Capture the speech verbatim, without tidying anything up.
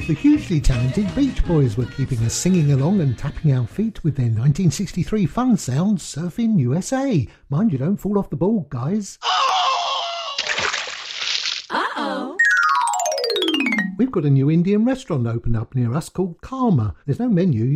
The hugely talented Beach Boys were keeping us singing along and tapping our feet with their nineteen sixty-three fun sound, Surfing U S A. Mind you don't fall off the ball, guys. Uh-oh. We've got a new Indian restaurant opened up near us called Karma. There's no menu.